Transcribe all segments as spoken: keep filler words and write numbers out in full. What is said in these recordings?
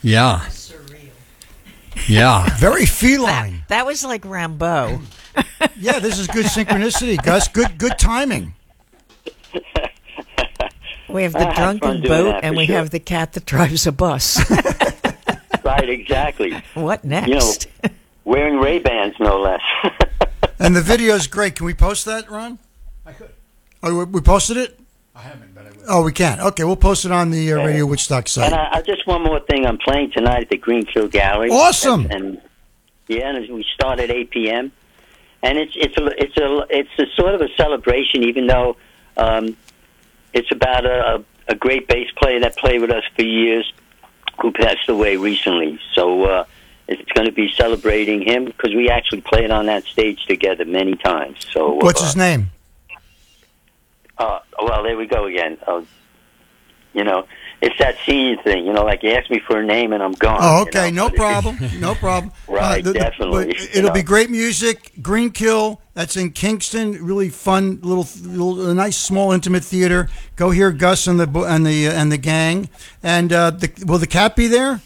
Yeah. Yeah. Very feline. That, that was like Rambo. Yeah, this is good synchronicity, Gus. Good good timing. We have the I had drunken fun doing boat, that, and for we sure. have the cat that drives a bus. Right, exactly. What next? You know, wearing Ray-Bans, no less. And the video's great. Can we post that, Ron? I could. Oh, we- we posted it? I haven't, but I will. Oh, we can. Okay, we'll post it on the uh, Radio Woodstock site. And I, I just one more thing. I'm playing tonight at the Greenfield Gallery. Awesome. And, and yeah, and we start at eight p.m. And it's it's a it's a it's a sort of a celebration, even though um, it's about a, a great bass player that played with us for years, who passed away recently. So uh, it's going to be celebrating him because we actually played on that stage together many times. So What's uh, his name? Uh, well, there we go again. Uh, you know, it's that senior thing. You know, like you ask me for a name and I'm gone. Oh, okay, you know? no problem. No problem. Right, the- the- definitely, but you it'll know. be great music. Greenkill, that's in Kingston. Really fun, little, little a nice, small, intimate theater. Go hear Gus and the bo- and the and the gang. And uh, the, will the cat be there?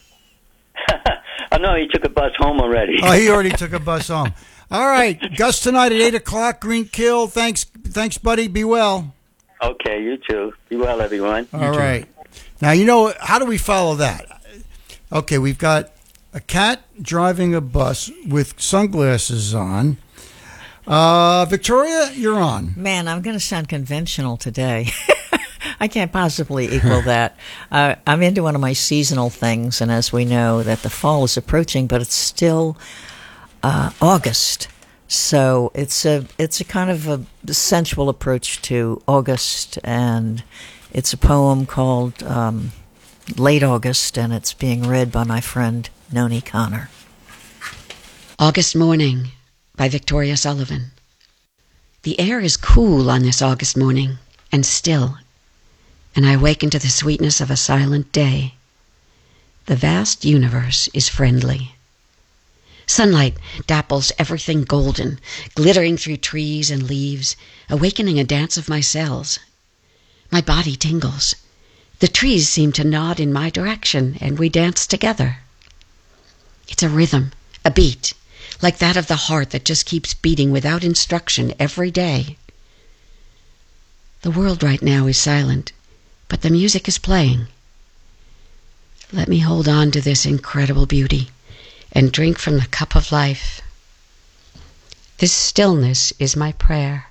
Oh no, he took a bus home already. Oh, he already took a bus home. All right, Gus tonight at eight o'clock. Greenkill. Thanks, thanks, buddy. Be well. Okay, you too. Be well, everyone. All right. Now, you know, how do we follow that? Okay, we've got a cat driving a bus with sunglasses on. Uh, Victoria, you're on. Man, I'm going to sound conventional today. I can't possibly equal that. Uh, I'm into one of my seasonal things, and as we know, that the fall is approaching, but it's still uh, August. So it's a it's a kind of a sensual approach to August, and it's a poem called um, Late August, and it's being read by my friend Noni Connor. August Morning by Victoria Sullivan. The air is cool on this August morning, and still, and I awaken to the sweetness of a silent day. The vast universe is friendly. Sunlight dapples everything golden, glittering through trees and leaves, awakening a dance of my cells. My body tingles. The trees seem to nod in my direction, and we dance together. It's a rhythm, a beat, like that of the heart that just keeps beating without instruction every day. The world right now is silent, but the music is playing. Let me hold on to this incredible beauty and drink from the cup of life. This stillness is my prayer.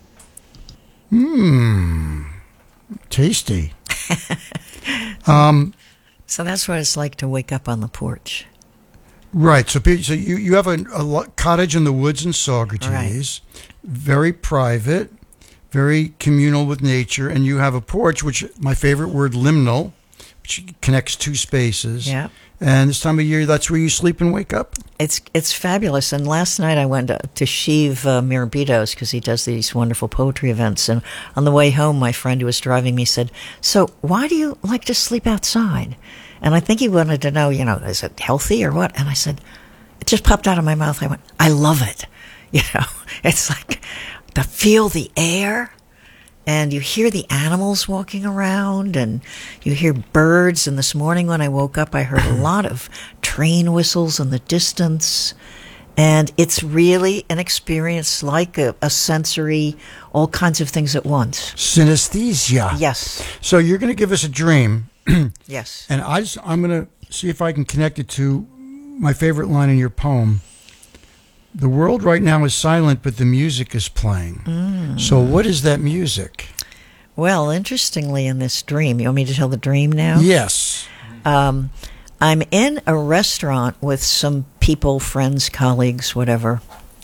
Mmm. Tasty. um, So that's what it's like to wake up on the porch. right. So, pe- so you, you have a, a lo- cottage in the woods in Saugerties. Very private, very communal with nature. And you have a porch, which my favorite word, liminal, which connects two spaces. Yeah. And this time of year, that's where you sleep and wake up? It's it's fabulous. And last night I went to, to Shiv uh, Mirabitos because he does these wonderful poetry events. And on the way home, my friend who was driving me said, "So why do you like to sleep outside?" And I think he wanted to know, you know, is it healthy or what? And I said, it just popped out of my mouth. I went, I love it. You know, it's like to feel the air. And you hear the animals walking around, and you hear birds. And this morning when I woke up, I heard a lot of train whistles in the distance. And it's really an experience like a, a sensory, all kinds of things at once. Synesthesia. Yes. So you're going to give us a dream. Yes. And I just, I'm going to see if I can connect it to my favorite line in your poem. The world right now is silent, but the music is playing. Mm. So what is that music? Well, interestingly, in this dream, you want me to tell the dream now? Yes. Um, I'm in a restaurant with some people, friends, colleagues, whatever,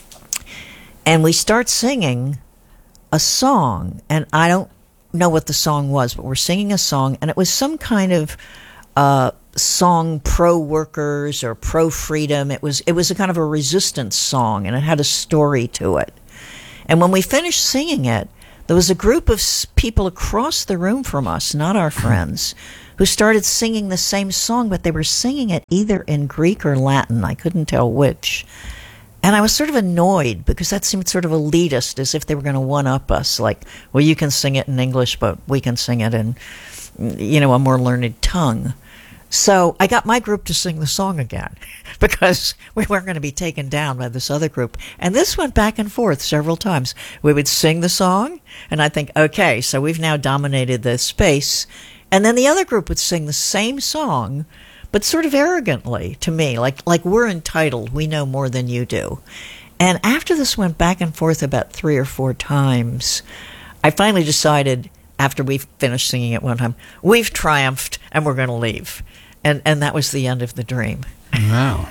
and we start singing a song, and I don't know what the song was, but we're singing a song, and it was some kind of uh, song pro-workers or pro-freedom. It was, it was a kind of a resistance song, and it had a story to it. And when we finished singing it, there was a group of people across the room from us, not our friends, who started singing the same song, but they were singing it either in Greek or Latin. I couldn't tell which. And I was sort of annoyed because that seemed sort of elitist, as if they were going to one-up us. Like, well, you can sing it in English, but we can sing it in, you know, a more learned tongue. So I got my group to sing the song again because we weren't going to be taken down by this other group. And this went back and forth several times. We would sing the song, and I'd think, okay, so we've now dominated the space. And then the other group would sing the same song, but sort of arrogantly to me, like like we're entitled, we know more than you do. And after this went back and forth about three or four times, I finally decided, after we finished singing it one time, we've triumphed and we're going to leave. And and that was the end of the dream. Wow.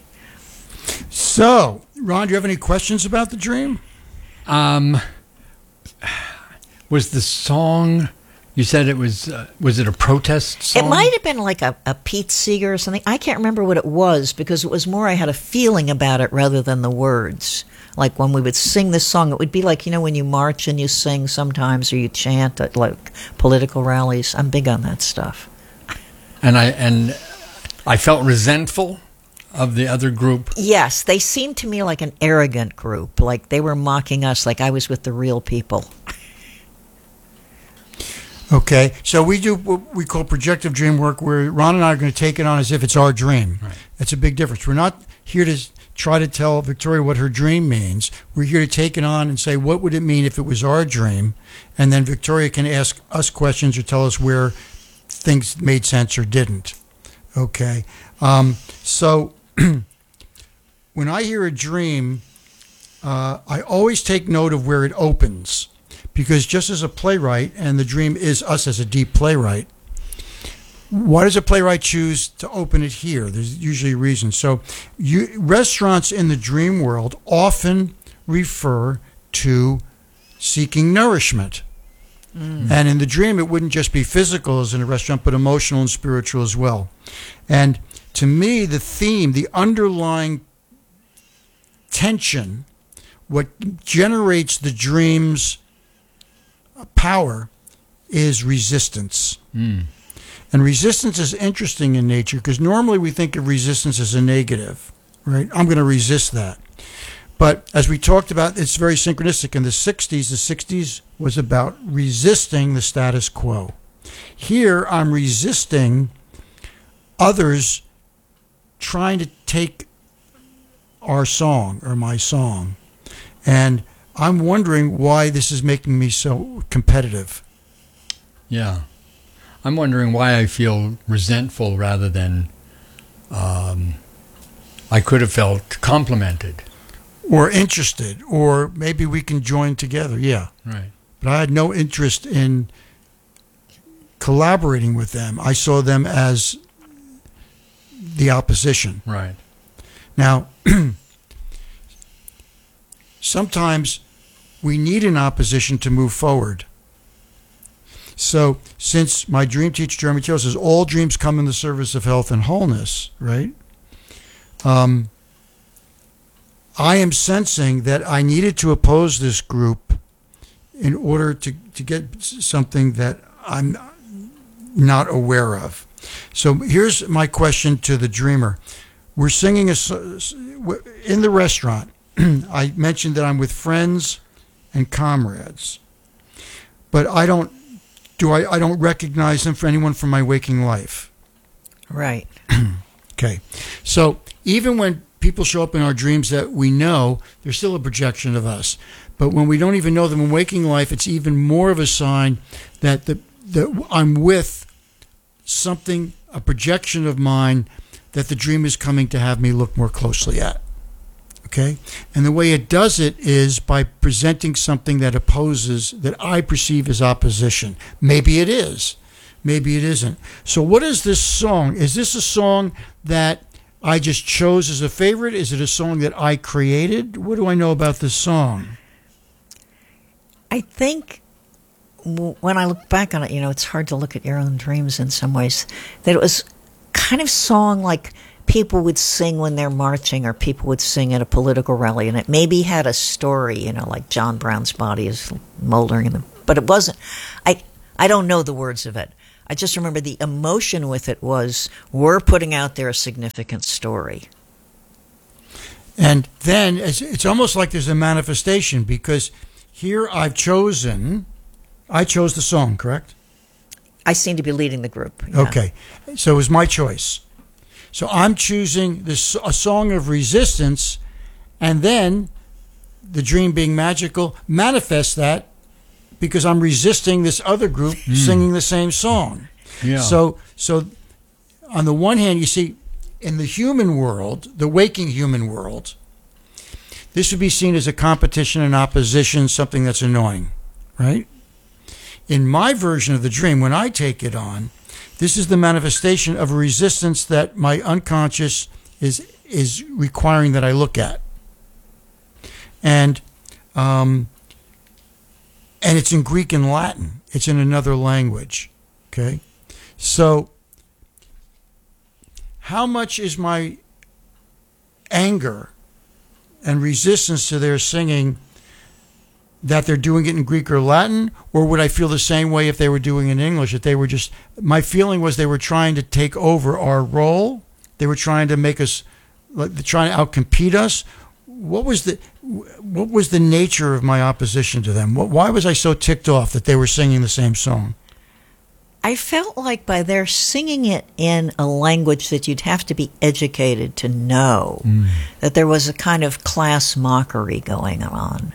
So, Ron, do you have any questions about the dream? Um, was the song, you said it was, uh, was it a protest song? It might have been like a, a Pete Seeger or something. I can't remember what it was because it was more I had a feeling about it rather than the words. Like when we would sing this song, it would be like, you know, when you march and you sing sometimes or you chant at like political rallies. I'm big on that stuff. And I and I felt resentful of the other group. Yes, they seemed to me like an arrogant group, like they were mocking us, like I was with the real people. Okay, so we do what we call projective dream work, where Ron and I are going to take it on as if it's our dream. Right. That's a big difference. We're not here to try to tell Victoria what her dream means. We're here to take it on and say, what would it mean if it was our dream? And then Victoria can ask us questions or tell us where things made sense or didn't. Okay, um, so when I hear a dream, uh, I always take note of where it opens, because just as a playwright, and the dream is us as a deep playwright, why does a playwright choose to open it here? There's usually a reason. So you, restaurants in the dream world often refer to seeking nourishment. Mm. And in the dream, it wouldn't just be physical as in a restaurant, but emotional and spiritual as well. And to me, the theme, the underlying tension, what generates the dream's power is resistance. Mm. And resistance is interesting in nature because normally we think of resistance as a negative, right? I'm going to resist that. But as we talked about, it's very synchronistic. In the sixties, the sixties was about resisting the status quo. Here, I'm resisting others trying to take our song or my song. And I'm wondering why this is making me so competitive. Yeah. I'm wondering why I feel resentful rather than um, I could have felt complimented. Or interested, or maybe we can join together, yeah. Right. But I had no interest in collaborating with them. I saw them as the opposition. Right. Now, sometimes we need an opposition to move forward. So, since my dream teacher, Jeremy Taylor, says all dreams come in the service of health and wholeness, right? Um, I am sensing that I needed to oppose this group in order to, to get something that I'm not aware of. So here's my question to the dreamer. We're singing a, in the restaurant. I mentioned that I'm with friends and comrades, but I don't do I, I don't recognize them for anyone from my waking life. Right. Okay. So even when people show up in our dreams that we know, they're still a projection of us. But when we don't even know them in waking life, it's even more of a sign that the that I'm with something, a projection of mine that the dream is coming to have me look more closely at. Okay? And the way it does it is by presenting something that opposes, that I perceive as opposition. Maybe it is. Maybe it isn't. So what is this song? Is this a song that I just chose as a favorite? Is it a song that I created? What do I know about this song? I think when I look back on it, you know, it's hard to look at your own dreams in some ways, that it was kind of song like people would sing when they're marching or people would sing at a political rally, and it maybe had a story, you know, like John Brown's body is moldering in the, but it wasn't, I, I don't know the words of it. I just remember the emotion with it was, we're putting out there a significant story. And then it's, it's almost like there's a manifestation, because here I've chosen, I chose the song, correct? I seem to be leading the group. Yeah. Okay. So it was my choice. So I'm choosing this a song of resistance, and then the dream being magical manifests that because I'm resisting this other group mm. singing the same song. Yeah. So so on the one hand, you see, in the human world, the waking human world, this would be seen as a competition and opposition, something that's annoying, right? In my version of the dream, when I take it on, this is the manifestation of a resistance that my unconscious is is requiring that I look at. And um, and it's in Greek and Latin. It's in another language, okay? So how much is my anger and resistance to their singing that they're doing it in Greek or Latin, or would I feel the same way if they were doing it in English? If they were just, my feeling was they were trying to take over our role. They were trying to make us, like, they're trying to outcompete us. What was the, what was the nature of my opposition to them? What, why was I so ticked off that they were singing the same song? I felt like by their singing it in a language that you'd have to be educated to know, mm. that there was a kind of class mockery going on.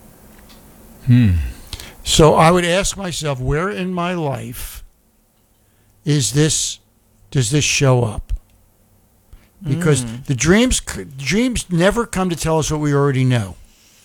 Hmm. So I would ask myself, where in my life is this, does this show up? Because mm. the dreams, dreams never come to tell us what we already know.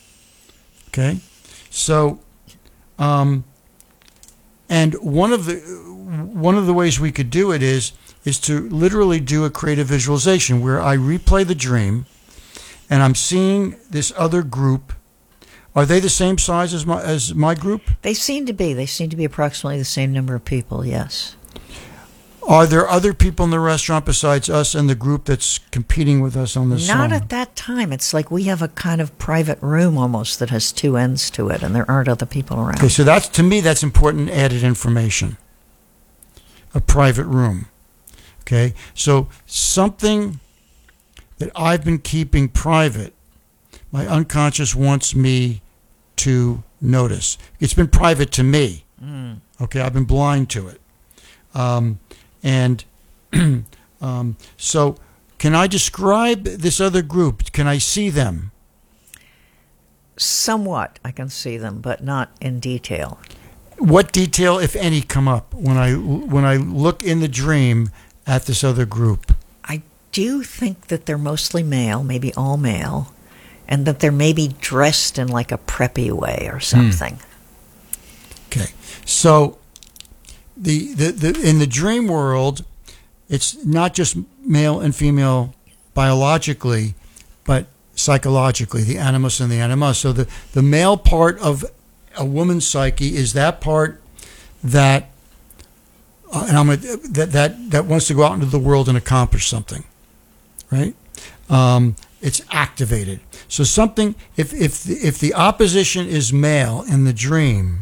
Okay? So, um, and one of the, one of the ways we could do it is, is to literally do a creative visualization where I replay the dream and I'm seeing this other group. Are they the same size as my as my group? They seem to be. They seem to be approximately the same number of people, yes. Are there other people in the restaurant besides us and the group that's competing with us on this Not song? at that time. It's like we have a kind of private room almost that has two ends to it, and there aren't other people around. Okay, so that's, to me, that's important added information. A private room. Okay, so something that I've been keeping private, my unconscious wants me to notice. It's been private to me. Mm. Okay, I've been blind to it. Um, and um, so can I describe this other group? Can I see them? Somewhat, I can see them, but not in detail. What detail, if any, come up when I when I look in the dream at this other group? I do think that they're mostly male, maybe all male, and that they're maybe dressed in like a preppy way or something. Hmm. Okay, so the, the the in the dream world, it's not just male and female biologically, but psychologically, the animus and the anima. So the, the male part of a woman's psyche is that part that uh, and I'm gonna, that that that wants to go out into the world and accomplish something, right? Um, it's activated. So something, if if the, if the opposition is male in the dream,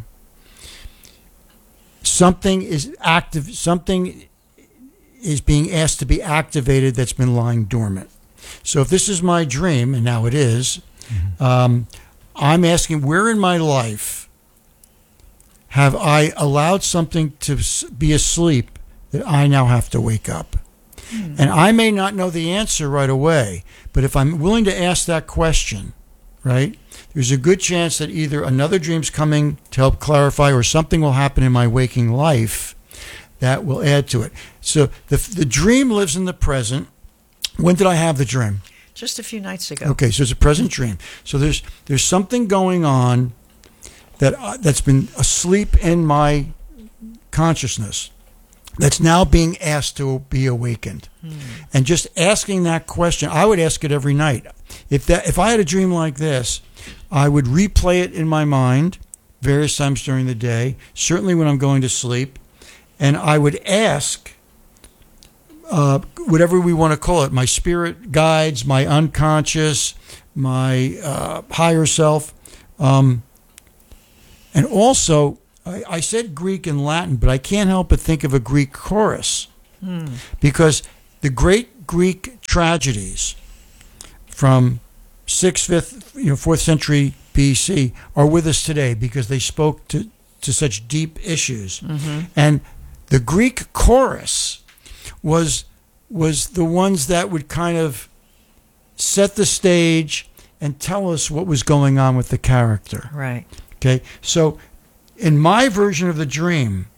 something is active. Something is being asked to be activated that's been lying dormant. So if this is my dream, and now it is, mm-hmm. um, I'm asking, where in my life have I allowed something to be asleep that I now have to wake up? Mm-hmm. And I may not know the answer right away, but if I'm willing to ask that question, right, there's a good chance that either another dream's coming to help clarify or something will happen in my waking life that will add to it. So the the dream lives in the present. When did I have the dream? Just a few nights ago. Okay, so it's a present dream. So there's there's something going on that uh, that's been asleep in my consciousness that's now being asked to be awakened. Hmm. And just asking that question, I would ask it every night. If that if I had a dream like this, I would replay it in my mind various times during the day, certainly when I'm going to sleep, and I would ask Uh, whatever we want to call it, my spirit guides, my unconscious, my uh, higher self. Um, and also, I, I said Greek and Latin, but I can't help but think of a Greek chorus. Hmm. Because the great Greek tragedies from sixth, fifth, you know, fourth century B C are with us today because they spoke to, to such deep issues. Mm-hmm. And The Greek chorus was was the ones that would kind of set the stage and tell us what was going on with the character. Right. Okay. So in my version of the dream,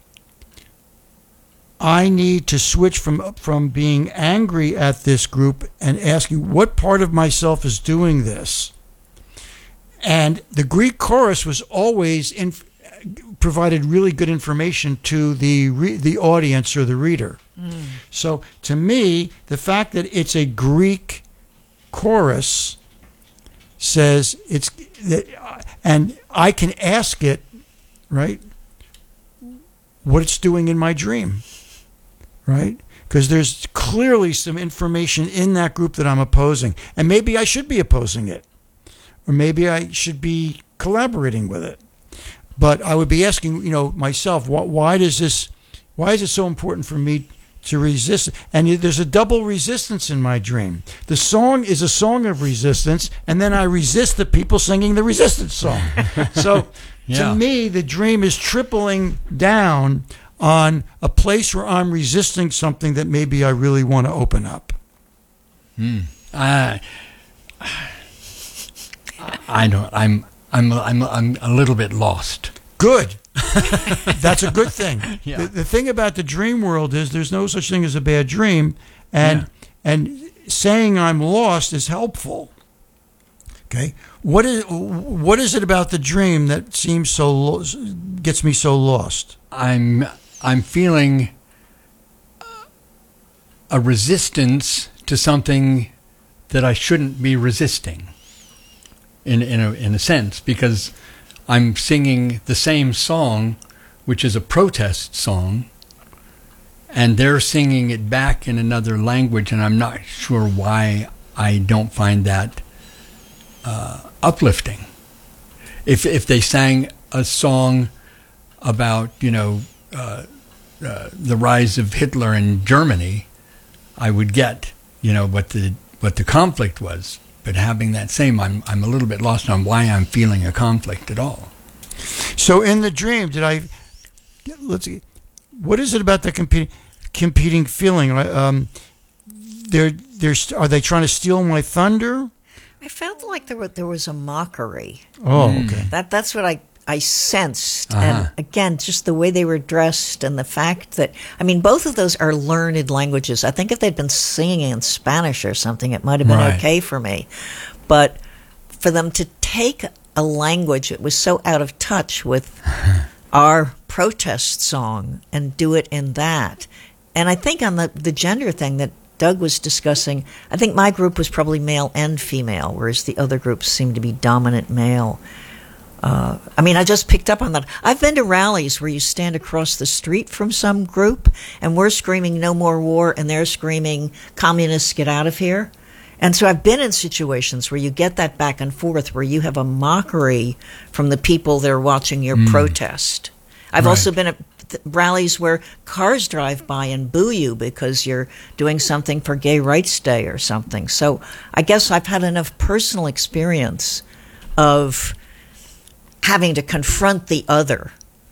I need to switch from from being angry at this group and asking what part of myself is doing this. And the Greek chorus was always in, provided really good information to the re, the audience or the reader. Mm. So to me, the fact that it's a Greek chorus says it's that, and I can ask it, right, what it's doing in my dream, right? Because there's clearly some information in that group that I'm opposing, and maybe I should be opposing it, or maybe I should be collaborating with it. But I would be asking, you know, myself, why, why does this, why is it so important for me to resist? And there's a double resistance in my dream. The song is a song of resistance, and then I resist the people singing the resistance song. So yeah. To me, the dream is tripling down on a place where I'm resisting something that maybe I really want to open up. Hmm. I, I don't. I'm. I'm. I'm. I'm a little bit lost. Good. That's a good thing. Yeah. The, the thing about the dream world is there's no such thing as a bad dream, and yeah. and saying I'm lost is helpful. Okay. What is what is it about the dream that seems so lo- gets me so lost? I'm I'm feeling a resistance to something that I shouldn't be resisting. In in a in a sense, because I'm singing the same song, which is a protest song, and they're singing it back in another language, and I'm not sure why I don't find that uh, uplifting. If if they sang a song about, you know, uh, uh, the rise of Hitler in Germany, I would get, you know, what the what the conflict was. But having that same, I'm I'm a little bit lost on why I'm feeling a conflict at all. So in the dream, did I? Let's see. What is it about the competing competing feeling? Um, they're they're are they trying to steal my thunder? I felt like there was, there was a mockery. Oh, okay. That that's what I. I sensed, Uh-huh. and again, just the way they were dressed and the fact that, I mean, both of those are learned languages. I think if they'd been singing in Spanish or something, it might have been Right. okay for me. But for them to take a language that was so out of touch with our protest song and do it in that. And I think on the, the gender thing that Doug was discussing, I think my group was probably male and female, whereas the other groups seemed to be dominant male. Uh, I mean, I just picked up on that. I've been to rallies where you stand across the street from some group and we're screaming no more war and they're screaming communists get out of here. And so I've been in situations where you get that back and forth where you have a mockery from the people that are watching your mm. protest. I've Right. also been at th- rallies where cars drive by and boo you because you're doing something for Gay Rights Day or something. So I guess I've had enough personal experience of having to confront the other.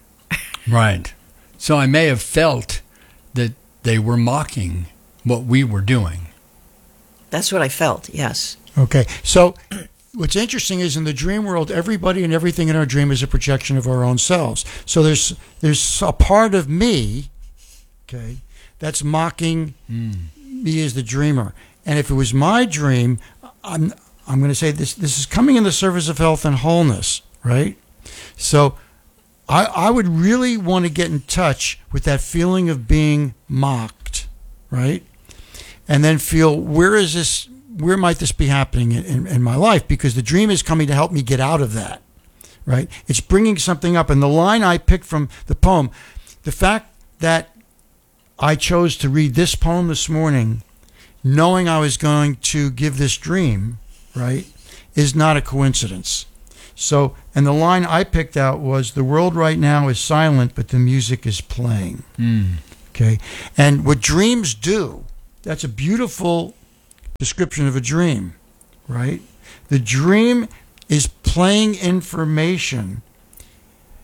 Right. So I may have felt that they were mocking what we were doing. That's what I felt, yes. Okay. So what's interesting is in the dream world, everybody and everything in our dream is a projection of our own selves. So there's there's a part of me, okay, that's mocking mm. me as the dreamer. And if it was my dream, I'm I'm going to say this this is coming in the service of health and wholeness. Right? So I, I would really want to get in touch with that feeling of being mocked, right? And then feel, where is this, where might this be happening in, in, in my life? Because the dream is coming to help me get out of that, right? It's bringing something up. And the line I picked from the poem, the fact that I chose to read this poem this morning, knowing I was going to give this dream, right, is not a coincidence. So, and the line I picked out was, the world right now is silent, but the music is playing. Mm. Okay. And what dreams do, that's a beautiful description of a dream, right? The dream is playing information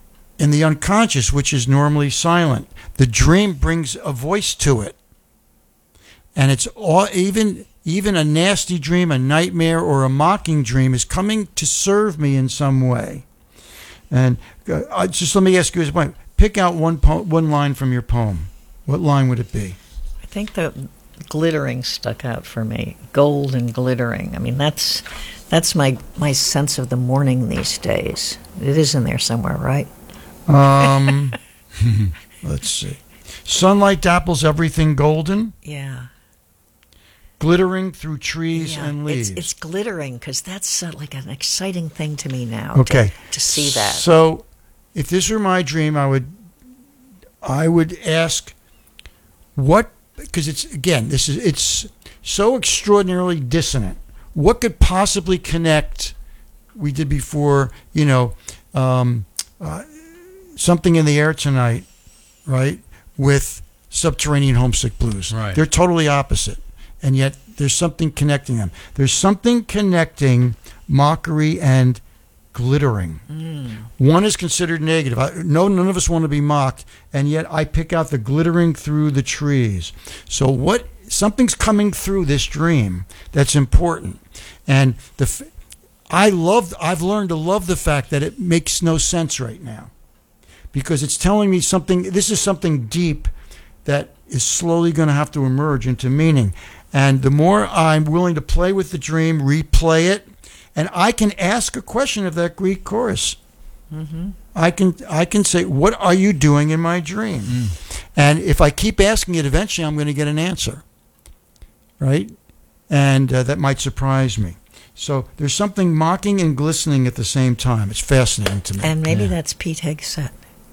in the unconscious, which is normally silent. The dream brings a voice to it. And it's all, even even a nasty dream, a nightmare, or a mocking dream is coming to serve me in some way. And uh, just let me ask you this point. Pick out one po- one line from your poem. What line would it be? I think the glittering stuck out for me. Gold and glittering. I mean, that's that's my, my sense of the morning these days. It is in there somewhere, right? Um, let's see. Sunlight dapples everything golden. Yeah. Glittering through trees Yeah, and leaves. It's, it's glittering because that's uh, like an exciting thing to me now. Okay. To, to see that. So, if this were my dream, I would, I would ask, what? Because it's again, this is it's so extraordinarily dissonant. What could possibly connect? We did before, you know, um, uh, something in the air tonight, right? With Subterranean Homesick Blues. Right. They're totally opposite. And yet there's something connecting them. There's something connecting mockery and glittering. Mm. One is considered negative. I, no, none of us want to be mocked, and yet I pick out the glittering through the trees. So what? Something's coming through this dream that's important, and the I love. I've learned to love the fact that it makes no sense right now, because it's telling me something. This is something deep that is slowly going to have to emerge into meaning. And the more I'm willing to play with the dream, replay it, and I can ask a question of that Greek chorus. Mm-hmm. I can I can say, what are you doing in my dream? Mm. And if I keep asking it, eventually I'm going to get an answer, right? And uh, that might surprise me. So there's something mocking and glistening at the same time. It's fascinating to me. And maybe Yeah. that's Pete Hegseth.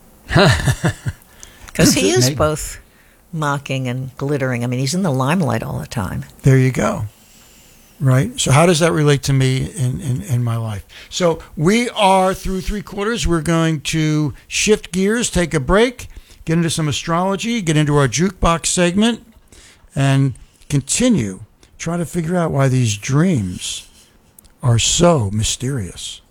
Because he is Maybe. both mocking and glittering. I mean, he's in the limelight all the time. There you go. Right? So how does that relate to me in, in, in my life? So we are through three quarters. We're going to shift gears, take a break, get into some astrology, get into our jukebox segment, and continue trying to figure out why these dreams are so mysterious.